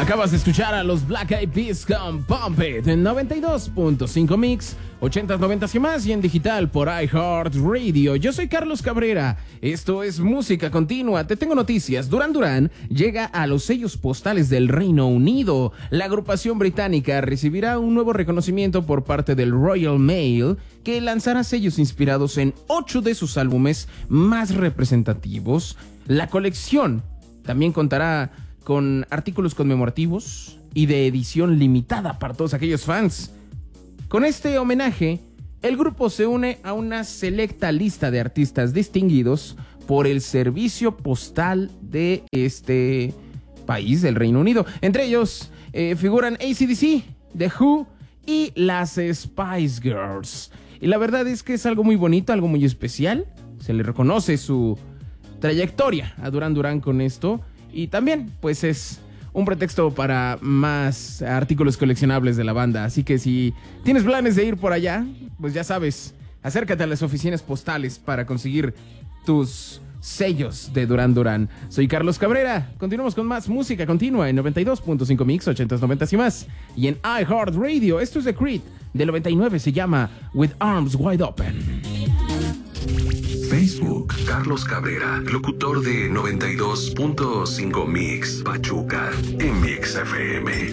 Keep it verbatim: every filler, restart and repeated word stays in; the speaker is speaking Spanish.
Acabas de escuchar a los Black Eyed Peas con Pump It en noventa y dos punto cinco Mix, ochentas, noventas y más, y en digital por iHeartRadio. Yo soy Carlos Cabrera, esto es Música Continua. Te tengo noticias. Duran Duran llega a los sellos postales del Reino Unido. La agrupación británica recibirá un nuevo reconocimiento por parte del Royal Mail, que lanzará sellos inspirados en ocho de sus álbumes más representativos. La colección también contará con artículos conmemorativos y de edición limitada para todos aquellos fans. Con este homenaje, el grupo se une a una selecta lista de artistas distinguidos por el servicio postal de este país, del Reino Unido. Entre ellos eh, figuran A C/D C, The Who y las Spice Girls. Y la verdad es que es algo muy bonito, algo muy especial. Se le reconoce su trayectoria a Duran Duran con esto. Y también, pues, es un pretexto para más artículos coleccionables de la banda. Así que si tienes planes de ir por allá, pues ya sabes, acércate a las oficinas postales para conseguir tus sellos de Duran Duran. Soy Carlos Cabrera. Continuamos con más Música Continua en noventa y dos punto cinco Mix, ochentas, noventas y más. Y en iHeartRadio, esto es The Creed, del noventa y nueve, se llama With Arms Wide Open. Facebook, Carlos Cabrera, locutor de noventa y dos punto cinco Mix, Pachuca, en Mix F M.